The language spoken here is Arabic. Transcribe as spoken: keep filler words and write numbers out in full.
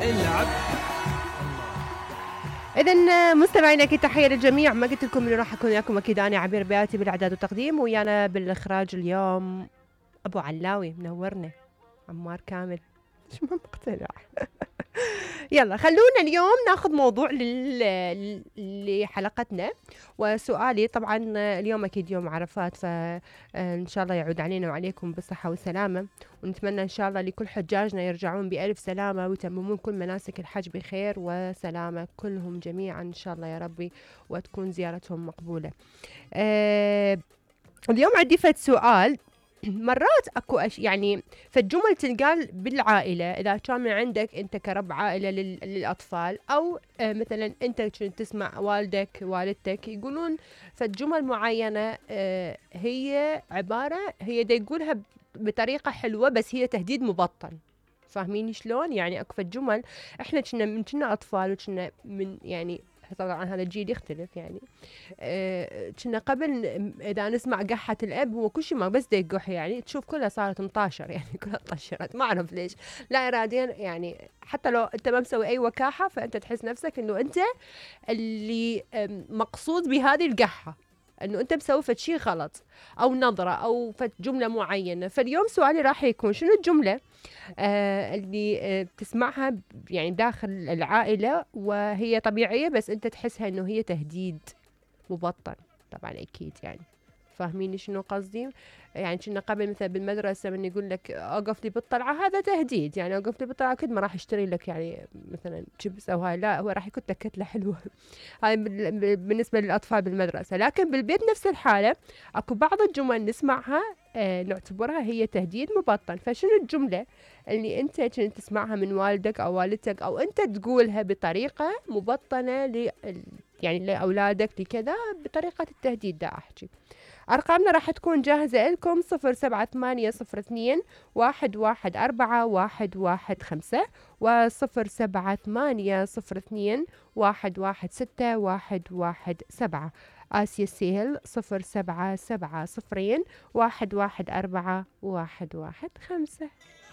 العب. إذا مستمعينا أكيد تحية للجميع. ما قلت لكم إني راح أكون وياكم أكيد أنا عبير بياتي بالإعداد والتقديم، ويانا بالإخراج اليوم أبو علاوي منورنا عمار كامل. مش مقتنع. يلا خلونا اليوم ناخذ موضوع لل... لحلقتنا. وسؤالي طبعا اليوم أكيد يوم عرفات، فإن شاء الله يعود علينا وعليكم بالصحة والسلامة، ونتمنى إن شاء الله لكل حجاجنا يرجعون بألف سلامة ويتممون كل مناسك الحج بخير وسلامة كلهم جميعا إن شاء الله يا ربي، وتكون زيارتهم مقبولة. أه اليوم عندي فد سؤال. مرات اكو أش يعني فالجمل تنقال بالعائله، اذا كان عندك انت كرب عائله لل... للاطفال، او آه مثلا انت كنت تسمع والدك والدتك يقولون فالجمل معينه، آه هي عباره هي دا يقولها ب... بطريقه حلوه بس هي تهديد مبطن. فاهمين شلون؟ يعني اكو فالجمل احنا كنا من كنا اطفال وكنا من يعني طبعا هذا الجيل يختلف يعني كنا آه قبل اذا نسمع قحة الاب هو كل شيء ما بس دا يقح، يعني تشوف كلها صارت مطاشر، يعني كلها طشرت ما اعرف ليش لا اراديا، يعني حتى لو انت ما مسوي اي وكاحة فانت تحس نفسك انه انت اللي مقصود بهذه القحة، انه انت مسوي فد شيء غلط او نظرة او فد جملة معينة. فاليوم سؤالي راح يكون شنو الجملة آه اللي آه بتسمعها يعني داخل العائلة وهي طبيعية بس انت تحسها انه هي تهديد مبطن؟ طبعا اكيد يعني فاهمين شنو قصدي. يعني كنا قبل مثلا بالمدرسة من يقول لك اوقف لي بالطلعة، هذا تهديد، يعني اوقف لي بالطلعة اكيد ما راح اشتري لك يعني مثلا شيبس او هاي، لا هو راح يكون لك كتلة حلوة. هاي بالنسبة للاطفال بالمدرسة. لكن بالبيت نفس الحالة اكو بعض الجمل نسمعها آه نعتبرها هي تهديد مبطن. فشنو الجملة اللي انت كنت تسمعها من والدك او والدتك او انت تقولها بطريقة مبطنة ل يعني لأولادك لكذا بطريقة التهديد؟ دا أحكي. أرقامنا راح تكون جاهزة لكم صفر سبعة ثمانية صفر اثنين واحد واحد أربعة واحد واحد خمسة وصفر سبعة ثمانية صفر اثنين واحد واحد ستة واحد واحد سبعة. آسيا السهل صفر سبعة سبعة صفرين واحد واحد أربعة واحد واحد خمسة.